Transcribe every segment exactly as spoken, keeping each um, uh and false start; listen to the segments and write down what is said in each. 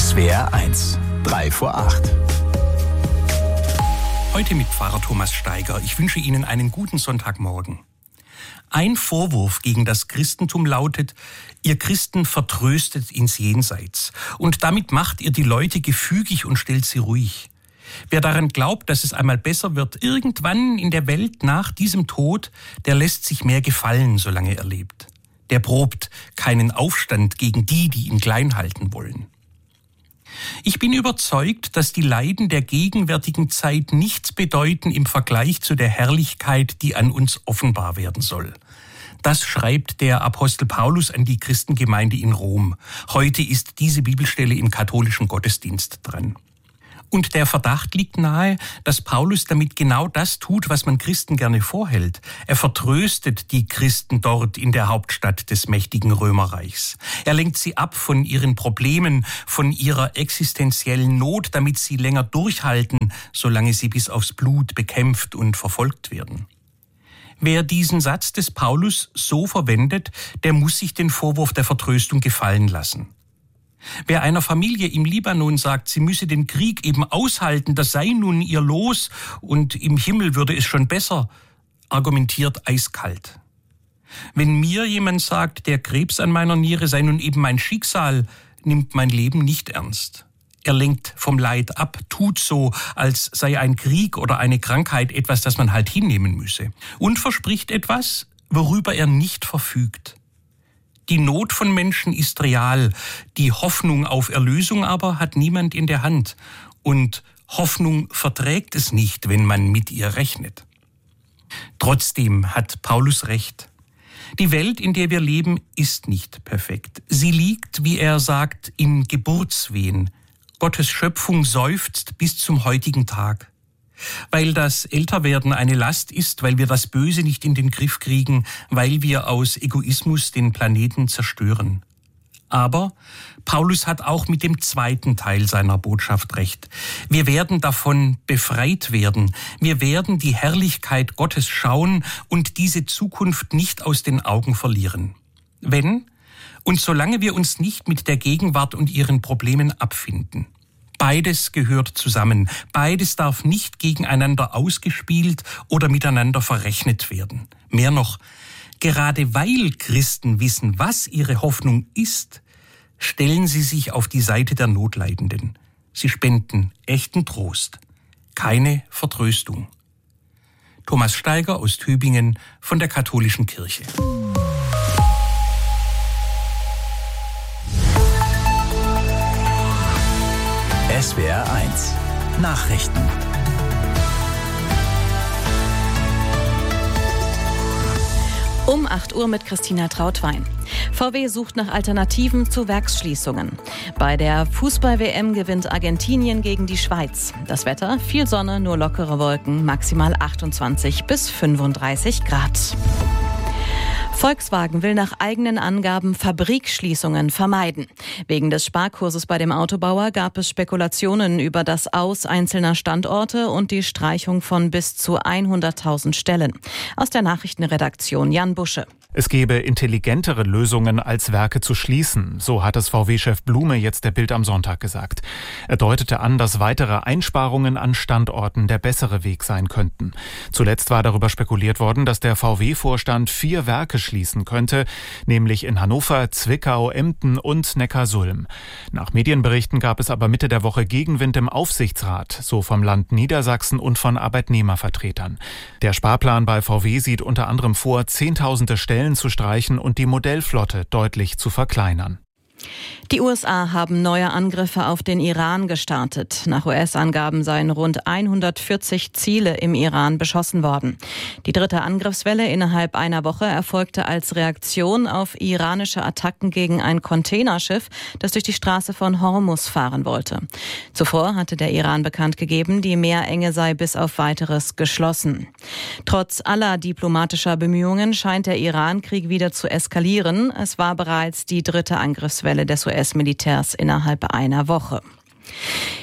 S W R eins, drei vor acht. Heute mit Pfarrer Thomas Steiger. Ich wünsche Ihnen einen guten Sonntagmorgen. Ein Vorwurf gegen das Christentum lautet, ihr Christen vertröstet ins Jenseits. Und damit macht ihr die Leute gefügig und stellt sie ruhig. Wer daran glaubt, dass es einmal besser wird, irgendwann in der Welt nach diesem Tod, der lässt sich mehr gefallen, solange er lebt. Der probt keinen Aufstand gegen die, die ihn klein halten wollen. Ich bin überzeugt, dass die Leiden der gegenwärtigen Zeit nichts bedeuten im Vergleich zu der Herrlichkeit, die an uns offenbar werden soll. Das schreibt der Apostel Paulus an die Christengemeinde in Rom. Heute ist diese Bibelstelle im katholischen Gottesdienst dran. Und der Verdacht liegt nahe, dass Paulus damit genau das tut, was man Christen gerne vorhält. Er vertröstet die Christen dort in der Hauptstadt des mächtigen Römerreichs. Er lenkt sie ab von ihren Problemen, von ihrer existenziellen Not, damit sie länger durchhalten, solange sie bis aufs Blut bekämpft und verfolgt werden. Wer diesen Satz des Paulus so verwendet, der muss sich den Vorwurf der Vertröstung gefallen lassen. Wer einer Familie im Libanon sagt, sie müsse den Krieg eben aushalten, das sei nun ihr Los und im Himmel würde es schon besser, argumentiert eiskalt. Wenn mir jemand sagt, der Krebs an meiner Niere sei nun eben mein Schicksal, nimmt mein Leben nicht ernst. Er lenkt vom Leid ab, tut so, als sei ein Krieg oder eine Krankheit etwas, das man halt hinnehmen müsse. Und verspricht etwas, worüber er nicht verfügt. Die Not von Menschen ist real, die Hoffnung auf Erlösung aber hat niemand in der Hand. Und Hoffnung verträgt es nicht, wenn man mit ihr rechnet. Trotzdem hat Paulus recht. Die Welt, in der wir leben, ist nicht perfekt. Sie liegt, wie er sagt, in Geburtswehen. Gottes Schöpfung seufzt bis zum heutigen Tag. Weil das Älterwerden eine Last ist, weil wir das Böse nicht in den Griff kriegen, weil wir aus Egoismus den Planeten zerstören. Aber Paulus hat auch mit dem zweiten Teil seiner Botschaft recht. Wir werden davon befreit werden. Wir werden die Herrlichkeit Gottes schauen und diese Zukunft nicht aus den Augen verlieren. Wenn und solange wir uns nicht mit der Gegenwart und ihren Problemen abfinden. Beides gehört zusammen. Beides darf nicht gegeneinander ausgespielt oder miteinander verrechnet werden. Mehr noch, gerade weil Christen wissen, was ihre Hoffnung ist, stellen sie sich auf die Seite der Notleidenden. Sie spenden echten Trost, keine Vertröstung. Thomas Steiger aus Tübingen von der Katholischen Kirche. S W R eins, Nachrichten. Um acht Uhr mit Christina Trautwein. V W sucht nach Alternativen zu Werksschließungen. Bei der Fußball-W M gewinnt Argentinien gegen die Schweiz. Das Wetter, viel Sonne, nur lockere Wolken, maximal achtundzwanzig bis fünfunddreißig Grad. Volkswagen will nach eigenen Angaben Fabrikschließungen vermeiden. Wegen des Sparkurses bei dem Autobauer gab es Spekulationen über das Aus einzelner Standorte und die Streichung von bis zu hunderttausend Stellen. Aus der Nachrichtenredaktion Jan Busche. Es gebe intelligentere Lösungen, als Werke zu schließen, so hat es V W-Chef Blume jetzt der Bild am Sonntag gesagt. Er deutete an, dass weitere Einsparungen an Standorten der bessere Weg sein könnten. Zuletzt war darüber spekuliert worden, dass der V W-Vorstand vier Werke schließen könnte, nämlich in Hannover, Zwickau, Emden und Neckarsulm. Nach Medienberichten gab es aber Mitte der Woche Gegenwind im Aufsichtsrat, so vom Land Niedersachsen und von Arbeitnehmervertretern. Der Sparplan bei V W sieht unter anderem vor, zehntausende Stellen zu streichen und die Modellflotte deutlich zu verkleinern. Die U S A haben neue Angriffe auf den Iran gestartet. Nach U S-Angaben seien rund hundertvierzig Ziele im Iran beschossen worden. Die dritte Angriffswelle innerhalb einer Woche erfolgte als Reaktion auf iranische Attacken gegen ein Containerschiff, das durch die Straße von Hormuz fahren wollte. Zuvor hatte der Iran bekannt gegeben, die Meerenge sei bis auf Weiteres geschlossen. Trotz aller diplomatischer Bemühungen scheint der Iran-Krieg wieder zu eskalieren. Es war bereits die dritte Angriffswelle des U S-Militärs innerhalb einer Woche.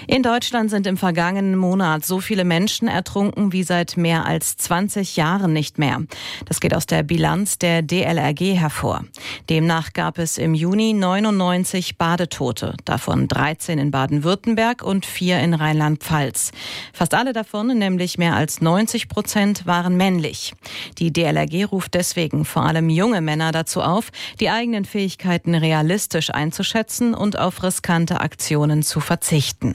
In Deutschland sind im vergangenen Monat so viele Menschen ertrunken wie seit mehr als zwanzig Jahren nicht mehr. Das geht aus der Bilanz der D L R G hervor. Demnach gab es im Juni neunundneunzig Badetote, davon dreizehn in Baden-Württemberg und vier in Rheinland-Pfalz. Fast alle davon, nämlich mehr als neunzig Prozent, waren männlich. Die D L R G ruft deswegen vor allem junge Männer dazu auf, die eigenen Fähigkeiten realistisch einzuschätzen und auf riskante Aktionen zu verzichten.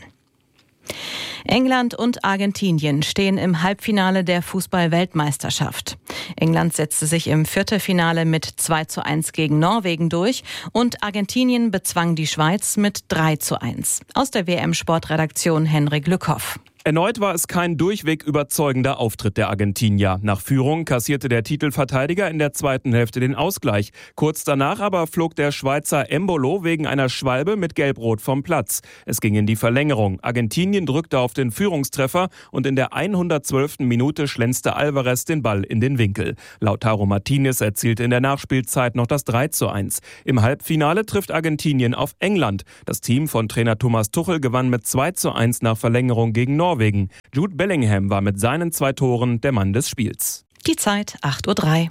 England und Argentinien stehen im Halbfinale der Fußball-Weltmeisterschaft. England setzte sich im Viertelfinale mit zwei zu eins gegen Norwegen durch und Argentinien bezwang die Schweiz mit drei zu eins. Aus der W M-Sportredaktion Henrik Lückhoff. Erneut war es kein durchweg überzeugender Auftritt der Argentinier. Nach Führung kassierte der Titelverteidiger in der zweiten Hälfte den Ausgleich. Kurz danach aber flog der Schweizer Embolo wegen einer Schwalbe mit Gelb-Rot vom Platz. Es ging in die Verlängerung. Argentinien drückte auf den Führungstreffer und in der hundertzwölften Minute schlänzte Alvarez den Ball in den Winkel. Lautaro Martinez erzielte in der Nachspielzeit noch das drei zu eins. Im Halbfinale trifft Argentinien auf England. Das Team von Trainer Thomas Tuchel gewann mit zwei zu eins nach Verlängerung gegen Norwegen. Jude Bellingham war mit seinen zwei Toren der Mann des Spiels. Die Zeit acht Uhr drei.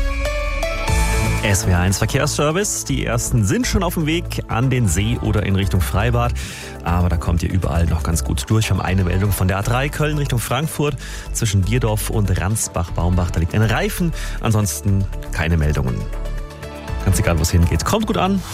S W R eins Verkehrsservice. Die ersten sind schon auf dem Weg an den See oder in Richtung Freibad. Aber da kommt ihr überall noch ganz gut durch. Wir haben eine Meldung von der A drei Köln Richtung Frankfurt. Zwischen Bierdorf und Ransbach-Baumbach, da liegt ein Reifen. Ansonsten keine Meldungen. Ganz egal, wo es hingeht. Kommt gut an.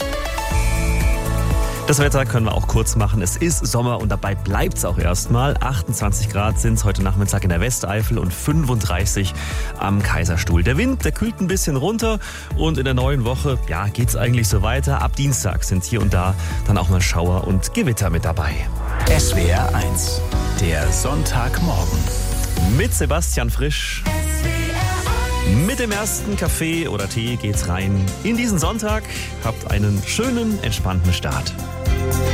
Das Wetter können wir auch kurz machen. Es ist Sommer und dabei bleibt es auch erstmal. achtundzwanzig Grad sind es heute Nachmittag in der Westeifel und fünfunddreißig am Kaiserstuhl. Der Wind, der kühlt ein bisschen runter und in der neuen Woche, ja, geht's eigentlich so weiter. Ab Dienstag sind hier und da dann auch mal Schauer und Gewitter mit dabei. S W R eins, der Sonntagmorgen. Mit Sebastian Frisch. Mit dem ersten Kaffee oder Tee geht's rein in diesen Sonntag. Habt einen schönen, entspannten Start.